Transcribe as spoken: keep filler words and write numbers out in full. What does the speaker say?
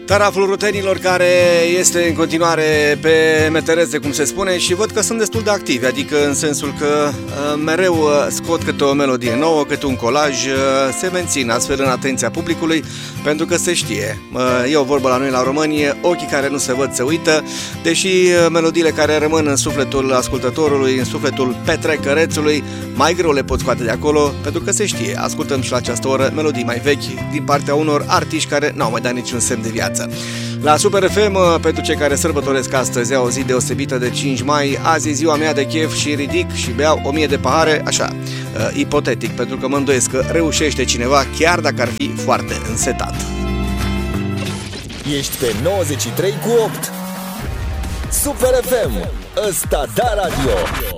Taraful rutenilor care este în continuare pe metereze, cum se spune, și văd că sunt destul de activi, adică în sensul că uh, mereu uh, scot câte o melodie nouă, câte un colaj, uh, se mențin astfel în atenția publicului, pentru că se știe. Uh, e o vorbă la noi la România, ochii care nu se văd se uită, deși uh, melodiile care rămân în sufletul ascultătorului, în sufletul petrecărețului, mai greu le pot scoate de acolo, pentru că se știe. Ascultăm și la această oră melodii mai vechi din partea unor artiști care n-au mai dat niciun semn de viață. La Super F M, pentru cei care sărbătoresc astăzi, o zi deosebită de cinci mai, azi e ziua mea de chef și ridic și beau o mie de pahare, așa, uh, ipotetic, pentru că mă îndoiesc că reușește cineva, chiar dacă ar fi foarte însetat. Ești pe nouăzeci și trei cu opt Super F M, ăsta da radio.